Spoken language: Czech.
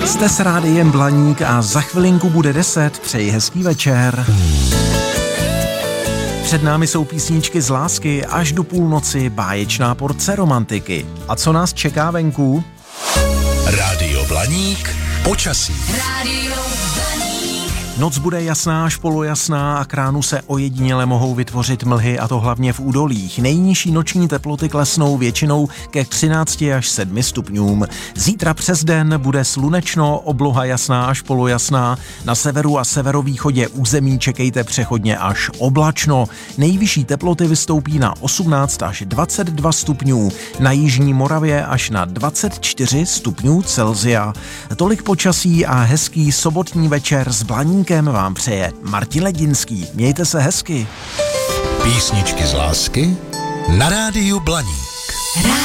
Jste s rádiem Blaník a za chvilinku bude 10. Přeji hezký večer. Před námi jsou písničky z lásky až do půlnoci, báječná porce romantiky. A co nás čeká venku? Rádio Blaník, počasí. Rádio Blaník. Noc bude jasná až polojasná a k ránu se ojediněle mohou vytvořit mlhy, a to hlavně v údolích. Nejnižší noční teploty klesnou většinou ke 13 až 7 stupňům. Zítra přes den bude slunečno, obloha jasná až polojasná. Na severu a severovýchodě území čekejte přechodně až oblačno. Nejvyšší teploty vystoupí na 18 až 22 stupňů. Na jižní Moravě až na 24 stupňů Celsia. Tolik počasí a hezký sobotní večer s Blaníkem vám přeje Martin Ledinský. Mějte se hezky. Písničky z lásky na rádiu Blaník.